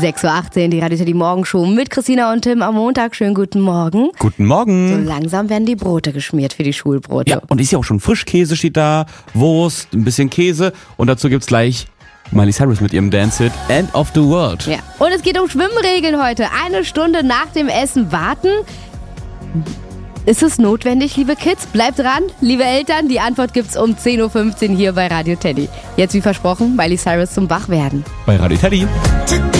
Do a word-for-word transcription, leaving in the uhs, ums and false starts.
sechs Uhr achtzehn, die Radio Teddy Morgenshow mit Christina und Tim am Montag. Schönen guten Morgen. Guten Morgen. So langsam werden die Brote geschmiert für die Schulbrote. Ja, und ist ja auch schon Frischkäse steht da, Wurst, ein bisschen Käse und dazu gibt's gleich Miley Cyrus mit ihrem Dance-Hit End of the World. Ja. Und es geht um Schwimmregeln heute. Eine Stunde nach dem Essen warten. Ist es notwendig, liebe Kids? Bleibt dran, liebe Eltern. Die Antwort gibt's um zehn Uhr fünfzehn hier bei Radio Teddy. Jetzt wie versprochen, Miley Cyrus zum Wachwerden. Bei Radio Teddy.